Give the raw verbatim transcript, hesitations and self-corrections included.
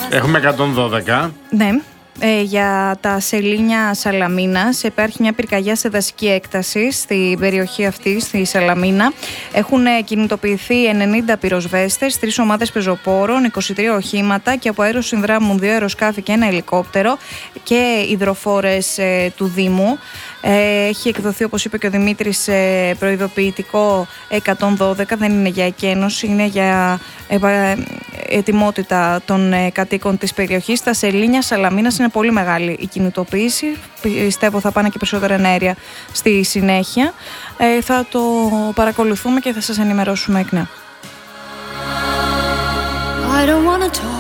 Έχουμε εκατόν δώδεκα. Ναι. Ε, για τα σελήνια Σαλαμίνας υπάρχει μια πυρκαγιά σε δασική έκταση στην περιοχή αυτή, στη Σαλαμίνα. Έχουν κινητοποιηθεί ενενήντα πυροσβέστες, τρεις ομάδες πεζοπόρων, είκοσι τρία οχήματα και από αέρος συνδράμουν δύο αεροσκάφη και ένα ελικόπτερο και υδροφόρες ε, του Δήμου. Ε, έχει εκδοθεί, όπως είπε και ο Δημήτρης, ε, προειδοποιητικό εκατόν δώδεκα. Δεν είναι για εκένωση, είναι για ε, ετοιμότητα των ε, κατοίκων της περιοχής. Στα σελήνια Σαλαμίνας είναι πολύ μεγάλη η κινητοποίηση. Πιστεύω θα πάνε και περισσότερα ενέργεια στη συνέχεια. Ε, θα το παρακολουθούμε και θα σας ενημερώσουμε εκ νέου.